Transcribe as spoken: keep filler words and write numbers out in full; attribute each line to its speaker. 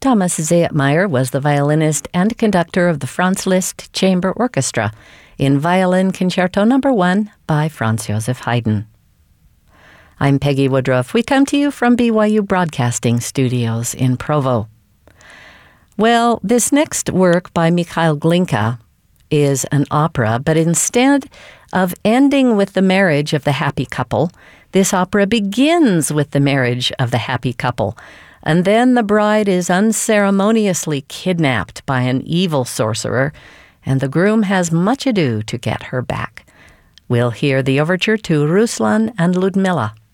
Speaker 1: Thomas Zeytmeyer was the violinist and conductor of the Franz Liszt Chamber Orchestra in Violin Concerto Number One by Franz Joseph Haydn. I'm Peggy Woodruff. We come to you from B Y U Broadcasting Studios in Provo. Well, this next work by Mikhail Glinka is an opera, but instead of ending with the marriage of the happy couple, this opera begins with the marriage of the happy couple, and then the bride is unceremoniously kidnapped by an evil sorcerer, and the groom has much ado to get her back. We'll hear the overture to Ruslan and Ludmilla.